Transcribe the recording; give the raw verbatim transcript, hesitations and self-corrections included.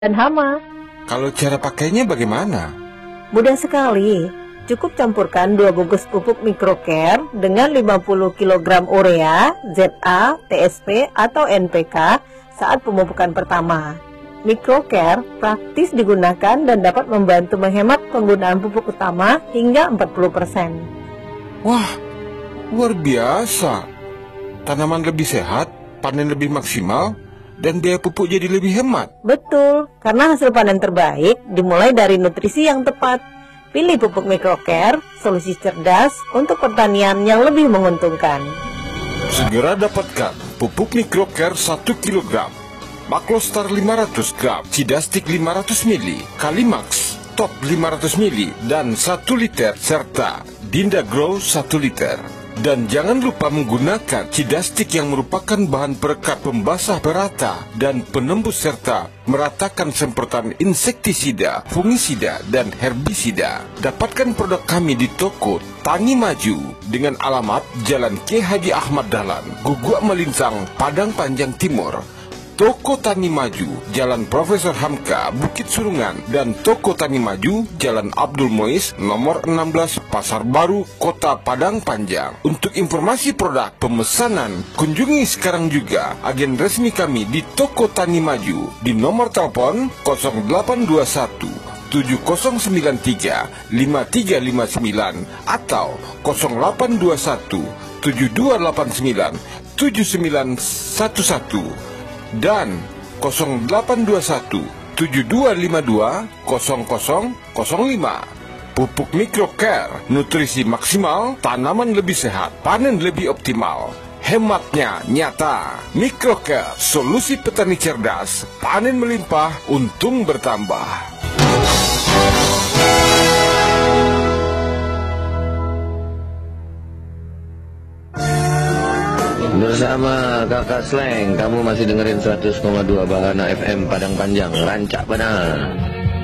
dan hama. Kalau cara pakainya bagaimana? Mudah sekali. Cukup campurkan dua bungkus pupuk Microcare dengan lima puluh kilogram urea, Z A, T S P, atau N P K saat pemupukan pertama. Microcare praktis digunakan dan dapat membantu menghemat penggunaan pupuk utama hingga empat puluh persen. Wah, luar biasa. Tanaman lebih sehat, panen lebih maksimal, dan biaya pupuk jadi lebih hemat. Betul, karena hasil panen terbaik dimulai dari nutrisi yang tepat. Pilih pupuk Microcare, solusi cerdas untuk pertanian yang lebih menguntungkan. Segera dapatkan pupuk Microcare satu kilogram, Maklostar lima ratus gram, Cidastik lima ratus mililiter, Kalimax Top lima ratus mililiter, dan satu liter, serta Dinda Grow satu liter. Dan jangan lupa menggunakan Cidastik yang merupakan bahan perekat pembasah perata dan penembus serta meratakan semprotan insektisida, fungisida, dan herbisida. Dapatkan produk kami di toko Tani Maju dengan alamat Jalan K. Haji Ahmad Dahlan, Guguk Melincang, Padang Panjang Timur. Toko Tani Maju, Jalan Profesor Hamka, Bukit Surungan, dan Toko Tani Maju, Jalan Abdul Muiz, nomor enam belas, Pasar Baru, Kota Padang Panjang. Untuk informasi produk pemesanan, kunjungi sekarang juga agen resmi kami di Toko Tani Maju di nomor telepon nol delapan dua satu tujuh nol sembilan tiga lima tiga lima sembilan atau nol delapan dua satu tujuh dua delapan sembilan tujuh sembilan satu satu. Dan nol delapan dua satu tujuh dua lima dua nol nol nol lima. Pupuk Microcare, nutrisi maksimal, tanaman lebih sehat, panen lebih optimal, hematnya nyata. Microcare, solusi petani cerdas, panen melimpah, untung bertambah. Bersama Kakak Sleng, kamu masih dengerin seratus koma dua Bahana F M Padang Panjang, rancak benar.